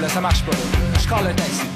là, ça marche pas. Je colle le taxi.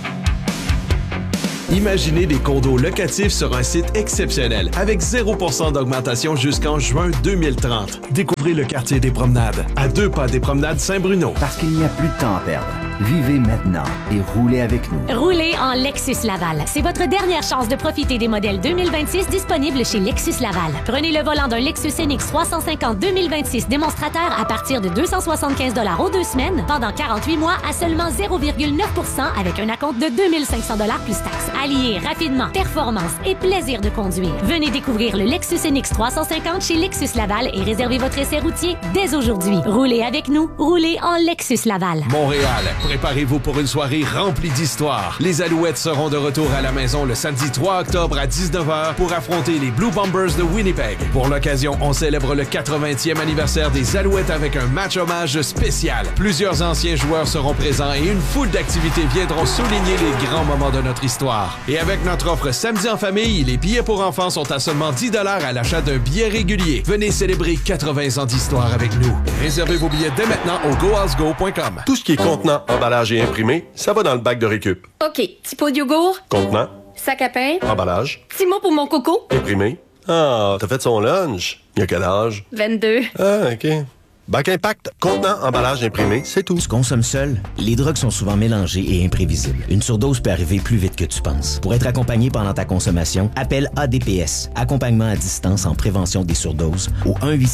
Imaginez des condos locatifs sur un site exceptionnel avec 0% d'augmentation jusqu'en juin 2030. Découvrez le quartier des Promenades, à 2 pas des Promenades Saint-Bruno. Parce qu'il n'y a plus de temps à perdre. Vivez maintenant et roulez avec nous. Roulez en Lexus Laval. C'est votre dernière chance de profiter des modèles 2026 disponibles chez Lexus Laval. Prenez le volant d'un Lexus NX 350 2026 démonstrateur à partir de 275 $ aux 2 semaines pendant 48 mois à seulement 0,9% avec un acompte de 2500 $ plus taxes. Alliez rapidement performance et plaisir de conduire. Venez découvrir le Lexus NX 350 chez Lexus Laval et réservez votre essai routier dès aujourd'hui. Roulez avec nous. Roulez en Lexus Laval. Montréal, préparez-vous pour une soirée remplie d'histoires. Les Alouettes seront de retour à la maison le samedi 3 octobre à 19h pour affronter les Blue Bombers de Winnipeg. Pour l'occasion, on célèbre le 80e anniversaire des Alouettes avec un match hommage spécial. Plusieurs anciens joueurs seront présents et une foule d'activités viendront souligner les grands moments de notre histoire. Et avec notre offre Samedi en famille, les billets pour enfants sont à seulement 10 $ à l'achat d'un billet régulier. Venez célébrer 80 ans d'histoire avec nous. Réservez vos billets dès maintenant au goalsgo.com. Tout ce qui est contenant, emballage et imprimé, ça va dans le bac de récup. OK. Petit pot de yogourt. Contenant, Sac à pain. emballage, Petit mot pour mon coco. imprimé. Ah, t'as fait son lunch. Il y a quel âge? 22. Ah, OK. Bac Impact, contenant, emballage, imprimé, c'est tout. Tu consommes seul? Les drogues sont souvent mélangées et imprévisibles. Une surdose peut arriver plus vite que tu penses. Pour être accompagné pendant ta consommation, appelle ADPS, Accompagnement à distance en prévention des surdoses, au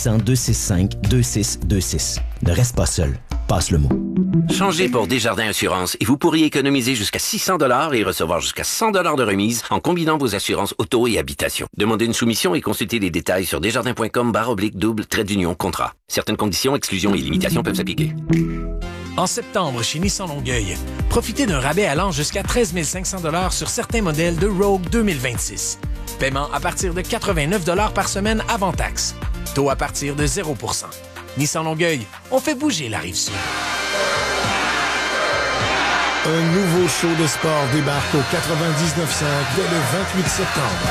1-800-265-2626. Ne reste pas seul. Passe le mot. Changez pour Desjardins Assurance et vous pourriez économiser jusqu'à 600 $ et recevoir jusqu'à 100 $ de remise en combinant vos assurances auto et habitation. Demandez une soumission et consultez les détails sur desjardins.com/double-contrat. Certaines conditions, exclusions et limitations peuvent s'appliquer. En septembre, chez Nissan Longueuil, profitez d'un rabais allant jusqu'à 13 500 $ sur certains modèles de Rogue 2026. Paiement à partir de 89 $ par semaine avant taxe. Taux à partir de 0%. Nissan Longueuil, on fait bouger la Rive-Sud. Un nouveau show de sport débarque au 99.5 dès le 28 septembre.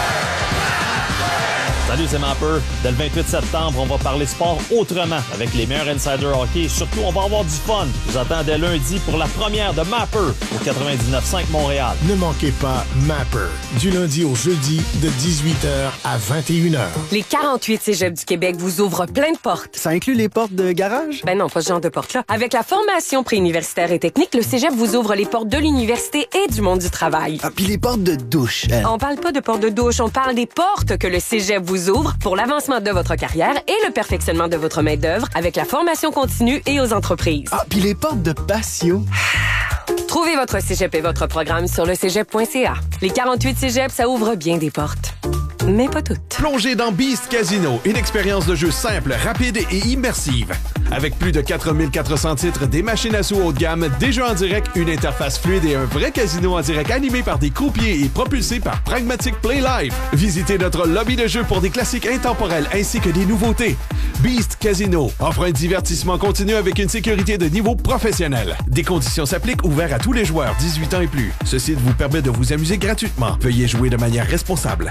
Salut, c'est Mapper. Dès le 28 septembre, on va parler sport autrement avec les meilleurs insiders hockey et surtout, on va avoir du fun. Je vous attends dès lundi pour la première de Mapper au 99.5 Montréal. Ne manquez pas Mapper, du lundi au jeudi de 18h à 21h. Les 48 cégeps du Québec vous ouvrent plein de portes. Ça inclut les portes de garage? Ben non, pas ce genre de portes-là. Avec la formation préuniversitaire et technique, le cégep vous ouvre les portes de l'université et du monde du travail. Ah, puis les portes de douche. On parle pas de portes de douche, on parle des portes que le cégep vous ouvre pour l'avancement de votre carrière et le perfectionnement de votre main-d'œuvre avec la formation continue et aux entreprises. Ah, puis les portes de patio. Trouvez votre cégep et votre programme sur le cégep.ca. Les 48 cégeps, ça ouvre bien des portes. Mais pas toutes. Plongez dans Beast Casino, une expérience de jeu simple, rapide et immersive. Avec plus de 4400 titres, des machines à sous haut de gamme, des jeux en direct, une interface fluide et un vrai casino en direct animé par des croupiers et propulsé par Pragmatic Play Live. Visitez notre lobby de jeu pour des classiques intemporels ainsi que des nouveautés. Beast Casino offre un divertissement continu avec une sécurité de niveau professionnel. Des conditions s'appliquent, ouverts à tous les joueurs 18 ans et plus. Ce site vous permet de vous amuser gratuitement. Veuillez jouer de manière responsable.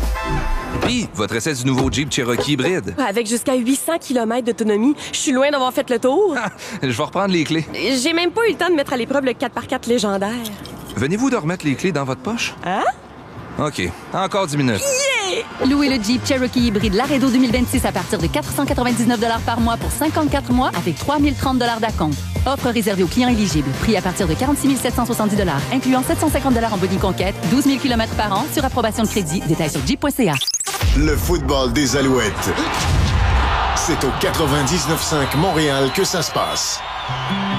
Puis, votre essai du nouveau Jeep Cherokee hybride. Avec jusqu'à 800 km d'autonomie, je suis loin d'avoir fait le tour. Je vais reprendre les clés. J'ai même pas eu le temps de mettre à l'épreuve le 4x4 légendaire. Venez-vous de remettre les clés dans votre poche? Hein? OK. Encore 10 minutes. Yeah! Louez le Jeep Cherokee hybride Laredo 2026 à partir de 499 $ par mois pour 54 mois avec 3030 $ d'acompte. Offre réservée aux clients éligibles. Prix à partir de 46 770 $, incluant 750 $ en boni conquête, 12 000 km par an sur approbation de crédit. Détails sur jeep.ca. Le football des Alouettes. C'est au 99.5 Montréal que ça se passe.